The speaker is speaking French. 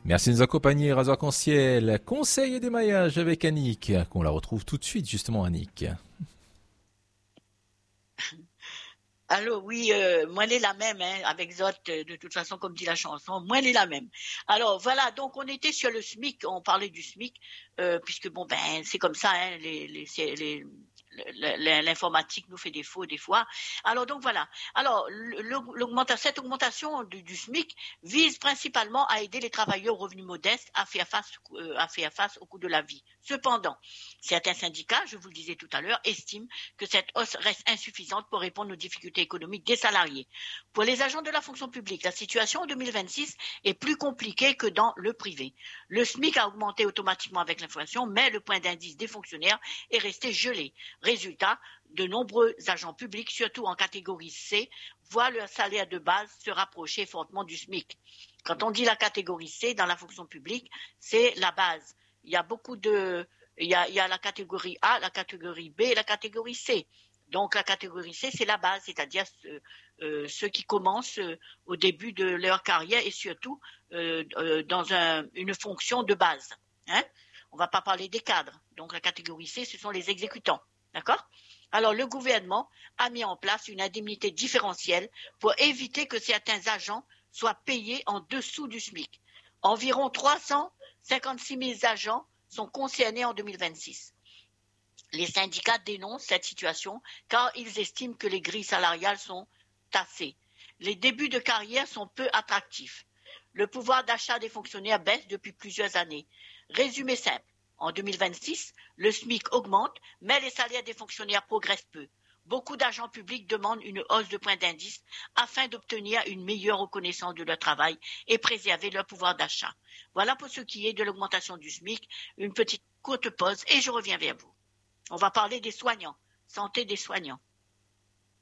Merci de nous accompagner, Rasoir Arc-en-Ciel. Conseil et démaillage avec Annick, qu'on la retrouve tout de suite, justement, Annick. Alors oui, moi elle est la même, hein, avec Zot, de toute façon, comme dit la chanson, moi elle est la même. Alors voilà, donc on était sur le SMIC, on parlait du SMIC, puisque bon ben c'est comme ça, hein, l'informatique nous fait défaut des fois. Alors donc voilà. Alors cette augmentation du SMIC vise principalement à aider les travailleurs aux revenus modestes à faire face au coût de la vie. Cependant, certains syndicats, je vous le disais tout à l'heure, estiment que cette hausse reste insuffisante pour répondre aux difficultés économiques des salariés. Pour les agents de la fonction publique, la situation en 2026 est plus compliquée que dans le privé. Le SMIC a augmenté automatiquement avec l'inflation, mais le point d'indice des fonctionnaires est resté gelé. Résultat, de nombreux agents publics, surtout en catégorie C, voient leur salaire de base se rapprocher fortement du SMIC. Quand on dit la catégorie C dans la fonction publique, c'est la base. Il y a la catégorie A, la catégorie B et la catégorie C. Donc la catégorie C, c'est la base, c'est-à-dire ceux qui commencent au début de leur carrière et surtout dans une fonction de base. Hein? On ne va pas parler des cadres. Donc la catégorie C, ce sont les exécutants. D'accord? Alors le gouvernement a mis en place une indemnité différentielle pour éviter que certains agents soient payés en dessous du SMIC. Environ 356 000 agents sont concernés en 2026. Les syndicats dénoncent cette situation car ils estiment que les grilles salariales sont tassées. Les débuts de carrière sont peu attractifs. Le pouvoir d'achat des fonctionnaires baisse depuis plusieurs années. Résumé simple, en 2026, le SMIC augmente, mais les salaires des fonctionnaires progressent peu. Beaucoup d'agents publics demandent une hausse de point d'indice afin d'obtenir une meilleure reconnaissance de leur travail et préserver leur pouvoir d'achat. Voilà pour ce qui est de l'augmentation du SMIC. Une petite courte pause et je reviens vers vous. On va parler des soignants, santé des soignants.